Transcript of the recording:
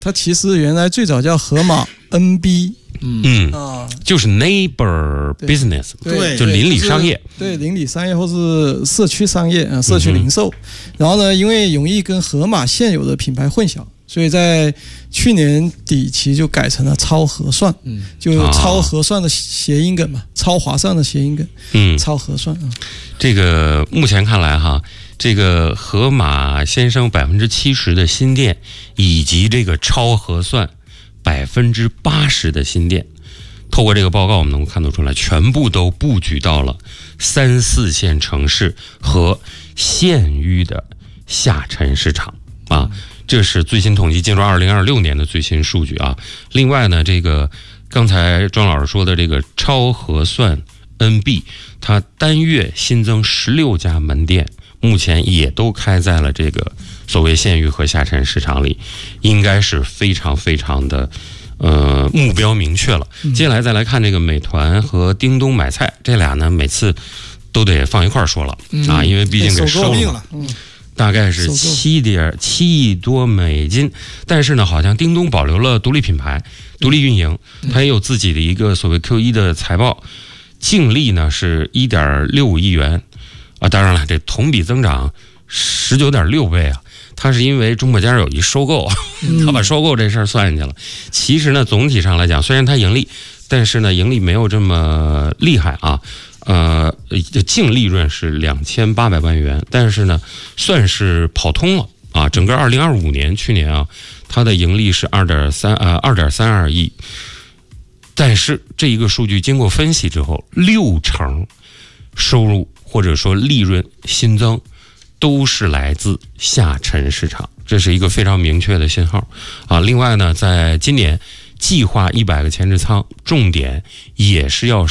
它其实原来最早叫盒马 NB。 就是 neighbor business， 对， 就邻里商业， 对，邻里商业或是社区商业社区零售。然后呢，因为容易跟盒马现有的品牌混淆，所以在去年底其实就改成了超合算，就超合算的谐音梗嘛，超划算的谐音梗，超合算啊。 这个目前看来哈，这个盒马先生70%的新店，以及这个超合算80%的新店，透过这个报告我们能够看得出来，全部都布局到了3、4线城市和县域的下沉市场啊。这是最新统计进入2026年的最新数据啊。另外呢，这个刚才庄老师说的这个超合算 NB， 它单月新增16家门店，目前也都开在了这个所谓县域和下沉市场里，应该是非常非常的目标明确了。接下来再来看这个美团和叮咚买菜，这俩呢每次都得放一块说了啊，因为毕竟给收了，大概是7.7亿多美金。但是呢，好像叮咚保留了独立品牌、独立运营，它也有自己的一个所谓 Q1 的财报，净利呢是1.65亿元啊。当然了，这同比增长19.6倍啊。它是因为中国家有一收购，他把收购这事儿算进去了。其实呢，总体上来讲，虽然它盈利，但是呢，盈利没有这么厉害啊。净利润是2800万元，但是呢，算是跑通了啊。整个2025年，去年啊，它的盈利是2.32亿。但是这一个数据经过分析之后，60%收入或者说利润新增都是来自下沉市场，这是一个非常明确的信号啊。另外呢，在今年计划100个前置仓，重点也是要